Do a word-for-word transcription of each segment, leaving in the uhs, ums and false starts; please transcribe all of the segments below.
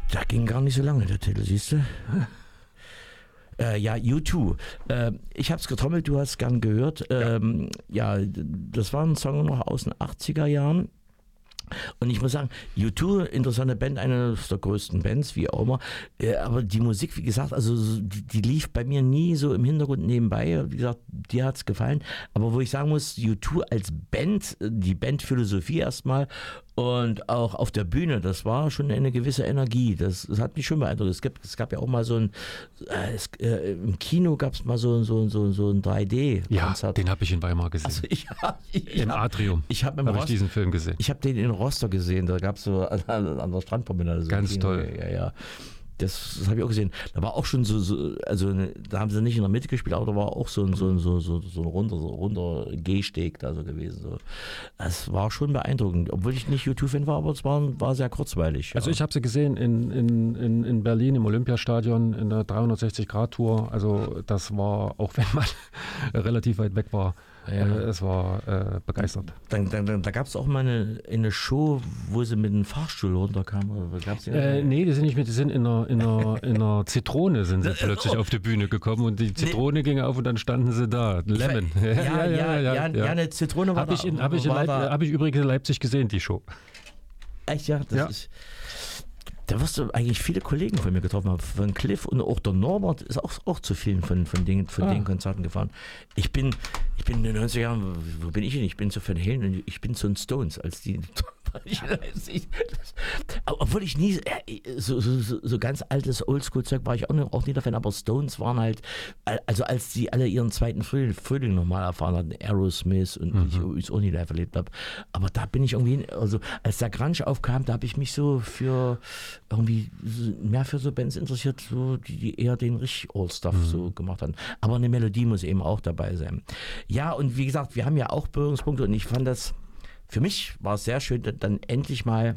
Da ging gar nicht so lange der Titel, siehst du? Äh, ja, U zwei. Äh, ich habe es getrommelt, du hast es gern gehört. Ähm, ja. ja, das war ein Song noch aus den achtziger Jahren. Und ich muss sagen, U zwei, interessante Band, eine der größten Bands, wie auch immer. Äh, aber die Musik, wie gesagt, also die, die lief bei mir nie so im Hintergrund nebenbei. Wie gesagt, dir hat es gefallen. Aber wo ich sagen muss, U zwei als Band, die Bandphilosophie erstmal und auch auf der Bühne, das war schon eine gewisse Energie. Das, das hat mich schon beeindruckt. Es, gibt, es gab ja auch mal so ein, äh, es, äh, im Kino gab es mal so, so, so, so ein drei D-Konzert. Ja, den habe ich in Weimar gesehen. Also ich hab, ich, Im hab, Atrium ich habe hab ich diesen Film gesehen. Ich habe den in Rostock gesehen, da gab es so an, an der Strandpromenade. So Ganz toll. Ja, ja. Das, das habe ich auch gesehen. Da war auch schon so, so, also da haben sie nicht in der Mitte gespielt, aber da war auch so ein, so ein, so, so, so ein runder, so runder Gehsteg da so gewesen. So. Das war schon beeindruckend, obwohl ich nicht U zwei-Fan war, aber es war, war sehr kurzweilig. Ja. Also ich habe sie gesehen in, in, in, in Berlin im Olympiastadion in der dreihundertsechzig Grad Tour. Also das war, auch wenn man relativ weit weg war, ja. äh, es war äh, begeistert. Dann, dann, dann, da gab es auch mal eine, eine Show, wo sie mit einem Fahrstuhl runterkamen. Oder gab's die äh, nee, die sind nicht mit, die sind in einer, in einer, in einer Zitrone sind sie plötzlich auf die Bühne gekommen und die Zitrone nee. ging auf und dann standen sie da. Lemon. Ja, ja, ja, ja, ja, ja, ja eine Zitrone war hab ich in, da. Habe ich, hab ich übrigens in Leipzig gesehen, die Show. Echt, ja? Das ja. ist... Da wirst du eigentlich viele Kollegen von mir getroffen haben, von Cliff und auch der Norbert ist auch, auch zu vielen von, von, den, von ah. den Konzerten gefahren. Ich bin, ich bin in den neunziger Jahren, wo bin ich denn? Ich bin zu Van Halen und ich bin zu den Stones, als die... Ich, ich, das, obwohl ich nie so, so, so ganz altes Oldschool-Zeug war ich auch, noch, auch nie davon, aber Stones waren halt, also als die alle ihren zweiten Frühling, Frühling nochmal erfahren hatten, Aerosmith und mhm. ich es auch nie live erlebt habe, aber da bin ich irgendwie, also als der Grunge aufkam, da habe ich mich so für irgendwie mehr für so Bands interessiert, so die, die eher den richtig Old-Stuff mhm. so gemacht haben. Aber eine Melodie muss eben auch dabei sein. Ja, und wie gesagt, wir haben ja auch Berührungspunkte und ich fand das für mich war es sehr schön, dann endlich mal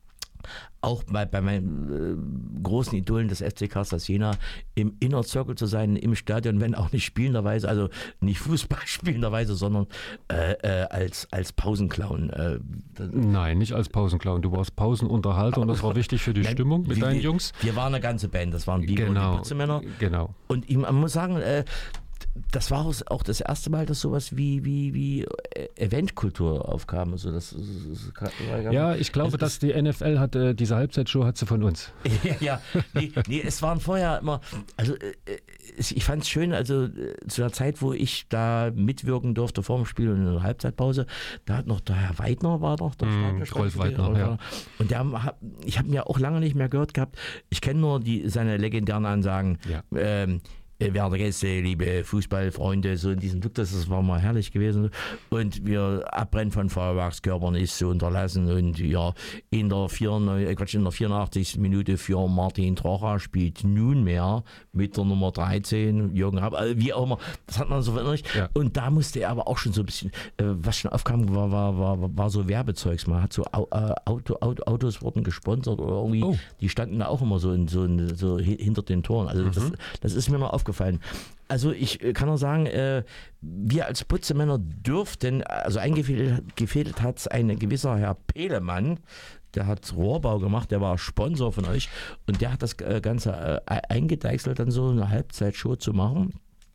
auch bei, bei meinen äh, großen Idolen des F C Carstens Jena im Inner Circle zu sein, im Stadion, wenn auch nicht spielenderweise, also nicht Fußball spielenderweise, sondern äh, äh, als, als Pausenclown. Äh, Nein, nicht als Pausenclown. Du warst Pausenunterhalter und das war wichtig für die Nein, Stimmung mit wir, deinen Jungs. Wir waren eine ganze Band, das waren Biber genau, und die Putzemänner. Genau. Und man muss sagen, äh, das war auch das erste Mal, dass sowas wie, wie, wie Eventkultur aufkam. Also das, das, das ja, ich glaube, es, dass die N F L hatte, diese Halbzeitshow hat sie von uns. Ja, ja nee, nee, es waren vorher immer, also ich fand es schön, also zu der Zeit, wo ich da mitwirken durfte vor dem Spiel und in der Halbzeitpause, da hat noch der Herr Weidner war noch der mm, Rolf Weidner, ja. Und der, ich habe mir auch lange nicht mehr gehört gehabt, ich kenne nur die, seine legendären Ansagen, ja. ähm, werte Gäste, liebe Fußballfreunde, so in diesem Duck, das war mal herrlich gewesen. Und wir Abbrennen von Feuerwerkskörpern ist zu unterlassen. Und ja, in der, vierundneunzig, Quatsch, in der vierundachtzigsten Minute für Martin Trocha spielt nunmehr mit der Nummer dreizehn Jürgen Rapp, also wie auch immer. Das hat man so verinnerlicht. Ja. Und da musste er aber auch schon so ein bisschen, äh, was schon aufkam, war, war, war, war so Werbezeugs. Man hat so äh, Auto, Auto, Autos wurden gesponsert oder irgendwie, oh. die standen da auch immer so, in, so, in, so hinter den Toren. Also mhm. das, das ist mir noch aufgefallen. Gefallen. Also ich kann auch sagen, äh, wir als Putzemänner dürften, also eingefädelt hat ein gewisser Herr Pelemann, der hat Rohrbau gemacht, der war Sponsor von euch und der hat das Ganze äh, eingedeichselt, dann so eine Halbzeitshow zu machen.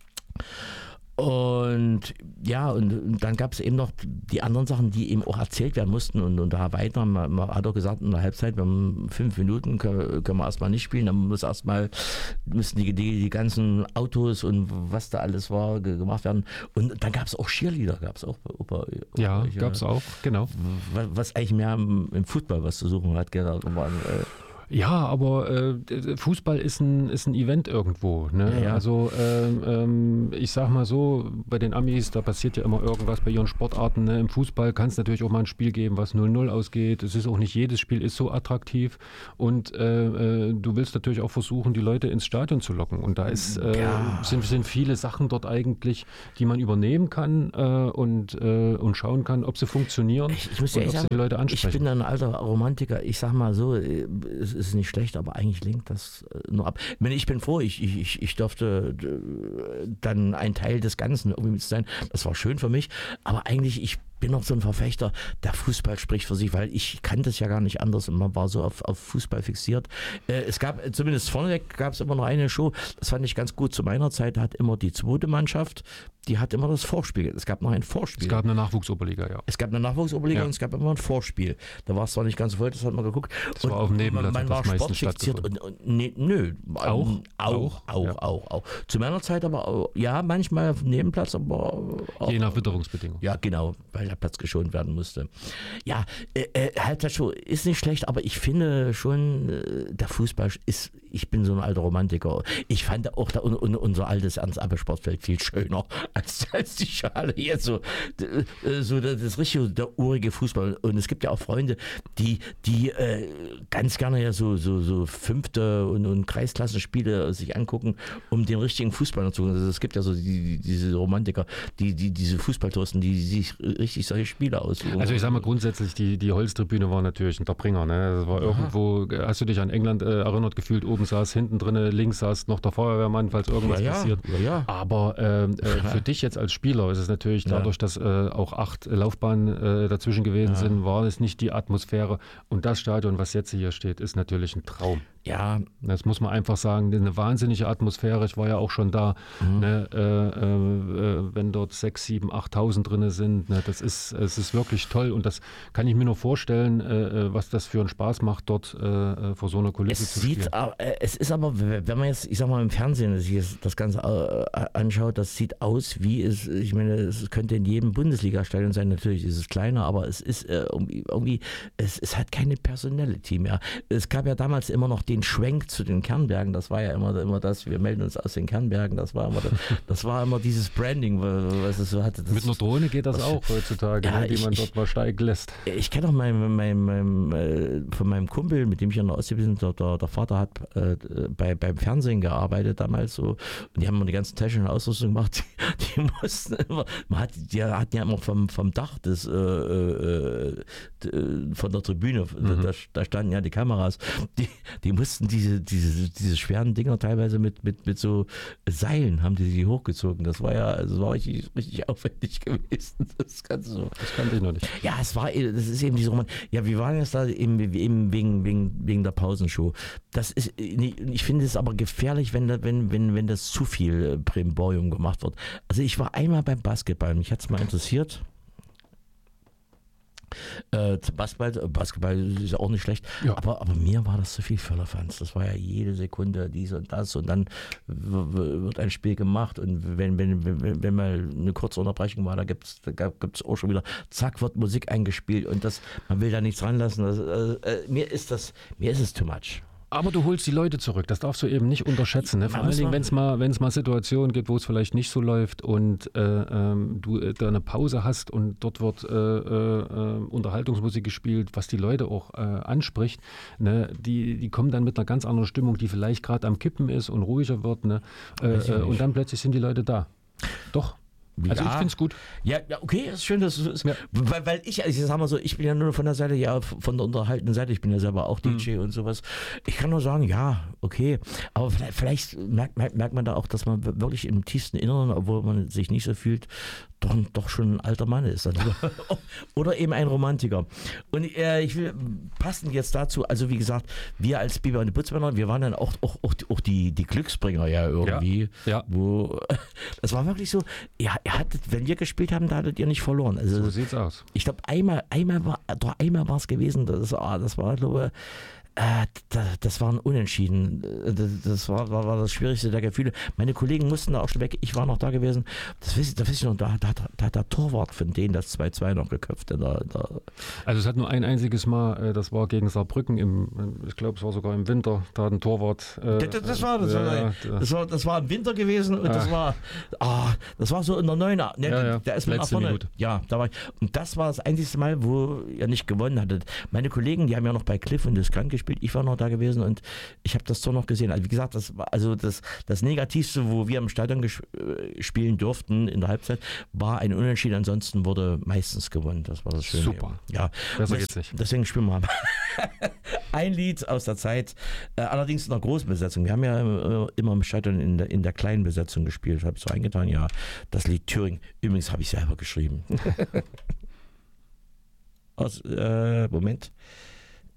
Und ja, und, und dann gab es eben noch die anderen Sachen, die eben auch erzählt werden mussten. Und, und da weiter, man, man hat auch gesagt, in der Halbzeit, wir haben fünf Minuten, können, können wir erstmal nicht spielen. Dann muss erstmal, müssen die, die, die ganzen Autos und was da alles war, gemacht werden. Und dann gab es auch Cheerleader, gab es auch. Opa, ja, gab es auch, genau. Was, was eigentlich mehr im, im Fußball was zu suchen hat, genau. Ja, aber äh, Fußball ist ein, ist ein Event irgendwo. Ne? Ja, ja. Also ähm, ähm, ich sag mal so, bei den Amis, da passiert ja immer irgendwas bei ihren Sportarten. Ne? Im Fußball kann es natürlich auch mal ein Spiel geben, was null null ausgeht. Es ist auch nicht jedes Spiel ist so attraktiv. Und äh, äh, du willst natürlich auch versuchen, die Leute ins Stadion zu locken. Und da ist, äh, ja. sind, sind viele Sachen dort eigentlich, die man übernehmen kann äh, und, äh, und schauen kann, ob sie funktionieren ich, ich muss und ja ob sagen, sie die Leute ansprechen. Ich bin ein alter Romantiker. Ich sag mal so, es ist nicht schlecht, aber eigentlich lenkt das nur ab. Ich meine, ich bin froh, ich, ich, ich durfte dann ein Teil des Ganzen irgendwie mit sein. Das war schön für mich, aber eigentlich, ich bin auch so ein Verfechter, der Fußball spricht für sich, weil ich kannte es ja gar nicht anders und man war so auf, auf Fußball fixiert. Äh, es gab, zumindest vorneweg gab es immer noch eine Show, das fand ich ganz gut. Zu meiner Zeit hat immer die zweite Mannschaft, die hat immer das Vorspiel. Es gab noch ein Vorspiel. Es gab eine Nachwuchsoberliga, ja. Es gab eine Nachwuchsoberliga ja. und es gab immer ein Vorspiel. Da war es zwar nicht ganz so voll, das hat man geguckt. Das und war auf dem Nebenplatz. Man, man war sportfixiert und, und nee, nö. Auch? Auch, auch, auch, ja. auch, auch. Zu meiner Zeit aber auch, ja, manchmal auf dem Nebenplatz, aber auch, je nach Witterungsbedingungen. Ja, genau, weil der Platz geschont werden musste. Ja, äh, äh, Halbzeitshow ist nicht schlecht, aber ich finde schon, äh, der Fußball ist, ich bin so ein alter Romantiker. Ich fand auch da, un, un, unser altes Ernst-Abbe-Sportfeld viel schöner als, als die Schale jetzt so, so das, das richtige, der urige Fußball. Und es gibt ja auch Freunde, die, die äh, ganz gerne ja so, so, so fünfte und, und Kreisklassenspiele sich angucken, um den richtigen Fußball zu also es gibt ja so die, die, diese Romantiker, die, die diese Fußballtouristen, die sich richtig solche Spiele aussuchen. Also ich sag mal grundsätzlich, die, die Holztribüne war natürlich der Bringer. Ne? Das war Aha. irgendwo, hast du dich an England äh, erinnert gefühlt, oben saß, hinten drin, links saß noch der Feuerwehrmann, falls irgendwas ja, ja. passiert. Ja, ja. Aber äh, äh, für dich jetzt als Spieler ist es natürlich dadurch, ja. dass äh, auch acht Laufbahnen äh, dazwischen gewesen ja. sind, war es nicht die Atmosphäre. Und das Stadion, was jetzt hier steht, ist natürlich ein Traum. Ja. Das muss man einfach sagen, eine wahnsinnige Atmosphäre. Ich war ja auch schon da, mhm. ne, äh, äh, wenn dort sechs, sieben, achttausend drin sind. Ne, das ist, es ist wirklich toll und das kann ich mir nur vorstellen, äh, was das für einen Spaß macht, dort äh, vor so einer Kulisse es zu sieht, spielen. Aber, äh, es ist aber, wenn man jetzt, ich sag mal, im Fernsehen das, das Ganze äh, anschaut, das sieht aus wie es, ich meine, es könnte in jedem Bundesliga-Stadion sein. Natürlich ist es kleiner, aber es ist äh, irgendwie, es, es hat keine Personality mehr. Es gab ja damals immer noch den Schwenk zu den Kernbergen, das war ja immer, immer das, wir melden uns aus den Kernbergen, das war immer, das war immer dieses Branding, was es so hatte. Das, mit einer Drohne geht das auch heutzutage, ja, ne, die ich, man dort mal steigen lässt. Ich kenne auch mein, mein, mein, mein, von meinem Kumpel, mit dem ich in der Ostsee bin, der, der Vater hat äh, bei, beim Fernsehen gearbeitet damals so, und die haben immer die ganzen technischen Ausrüstung gemacht, die, die mussten immer, man hat, die hatten ja immer vom, vom Dach des, äh, äh, von der Tribüne, mhm. da, da standen ja die Kameras, die, die mussten diese, diese, diese schweren Dinger teilweise mit, mit, mit so Seilen haben die sie hochgezogen. Das war ja, also war richtig, richtig aufwendig gewesen. Das Ganze so. Das kannte ich noch nicht. Ja, es war, das ist eben diese Roman. Ja, wir waren jetzt da eben, eben wegen, wegen, wegen der Pausenshow. Das ist, ich finde es aber gefährlich, wenn, wenn, wenn, wenn das zu viel Brimborium gemacht wird. Also ich war einmal beim Basketball, mich hat es mal interessiert. Äh, Basketball, Basketball ist ja auch nicht schlecht, ja. aber, aber mir war das zu viel Firlefanz. Das war ja jede Sekunde dies und das und dann wird ein Spiel gemacht und wenn, wenn, wenn, wenn mal eine kurze Unterbrechung war, da gibt es da gibt's auch schon wieder, zack, wird Musik eingespielt und das, man will da nichts ranlassen. Das, äh, mir ist das, mir ist es too much. Aber du holst die Leute zurück, das darfst du eben nicht unterschätzen. Ne? Vor allen Dingen, wenn es mal, wenn es mal Situationen gibt, wo es vielleicht nicht so läuft und äh, ähm, du äh, da eine Pause hast und dort wird äh, äh, Unterhaltungsmusik gespielt, was die Leute auch äh, anspricht, ne? die, die kommen dann mit einer ganz anderen Stimmung, die vielleicht gerade am Kippen ist und ruhiger wird. Ne? Äh, äh, und dann plötzlich sind die Leute da. Doch. Also ja. Ich finde es gut. Ja, ja, okay, ist schön, dass du es. Ja. Weil, weil ich, also ich sag mal so, ich bin ja nur von der Seite, ja, von der unterhaltenden Seite, ich bin ja selber auch D J mhm. und sowas. Ich kann nur sagen, ja, okay. Aber vielleicht, vielleicht merkt, merkt, merkt man da auch, dass man wirklich im tiefsten Inneren, obwohl man sich nicht so fühlt, doch, doch schon ein alter Mann ist. Oder eben ein Romantiker. Und äh, ich will passend jetzt dazu, also wie gesagt, wir als Biber und die Putzmänner, wir waren dann auch, auch, auch, auch die, die Glücksbringer ja irgendwie. Ja. Ja. Wo, das war wirklich so, ja, ihr hattet, wenn wir gespielt haben, da hattet ihr nicht verloren. Also, so sieht's aus. Ich glaube, einmal, einmal war, doch einmal war es gewesen, das, das war, glaube ich, Äh, das war ein Unentschieden. Das war, war, war das Schwierigste der Gefühle. Meine Kollegen mussten da auch schon weg. Ich war noch da gewesen. Das weiß ich, das weiß ich noch. Da, da, da hat der Torwart von denen das zwei zwei noch geköpft. Da, da. Also es hat nur ein einziges Mal, das war gegen Saarbrücken, im, ich glaube es war sogar im Winter, da hat ein Torwart... Äh, das, das, war, das, äh, war, das, war, das war im Winter gewesen und ah. das war ah, das war so in der neuen... Ne, ja, ja. Der ist mit nach vorne. Ja, da war ich. Und das war das einzige Mal, wo ihr nicht gewonnen hattet. Meine Kollegen, die haben ja noch bei Cliff und Diskant gespielt. Ich war noch da gewesen und ich habe das Tor noch gesehen. Also wie gesagt, das war also das, das Negativste, wo wir im Stadion ges- spielen durften in der Halbzeit, war ein Unentschieden. Ansonsten wurde meistens gewonnen. Das war das Schöne. Super. Ja. Besser geht's nicht. Deswegen spielen wir ein Lied aus der Zeit, äh, allerdings in der großen Besetzung. Wir haben ja immer, immer im Stadion in der, in der kleinen Besetzung gespielt. Ich habe es so eingetan, ja, das Lied Thüringen. Übrigens habe ich selber geschrieben. aus, äh, Moment,